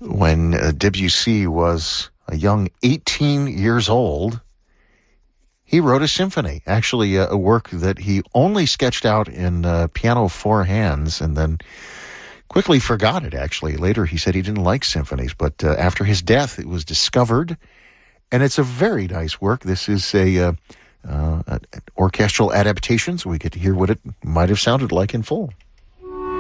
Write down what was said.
When Debussy was a young 18 years old, he wrote a symphony, actually a work that he only sketched out in piano four hands and then quickly forgot it, actually. Later he said he didn't like symphonies, but after his death it was discovered, and it's a very nice work. This is an orchestral adaptation, so we get to hear what it might have sounded like in full.